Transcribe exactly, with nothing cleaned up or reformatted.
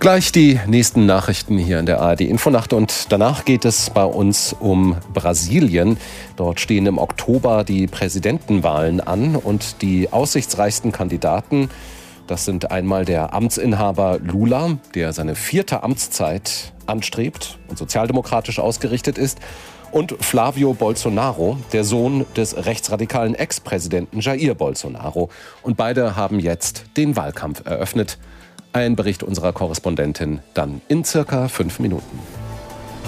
Gleich die nächsten Nachrichten hier in der A R D-Infonacht und danach geht es bei uns um Brasilien. Dort stehen im Oktober die Präsidentenwahlen an und die aussichtsreichsten Kandidaten, das sind einmal der Amtsinhaber Lula, der seine vierte Amtszeit anstrebt und sozialdemokratisch ausgerichtet ist, und Flavio Bolsonaro, der Sohn des rechtsradikalen Ex-Präsidenten Jair Bolsonaro. Und beide haben jetzt den Wahlkampf eröffnet. Ein Bericht unserer Korrespondentin dann in circa fünf Minuten.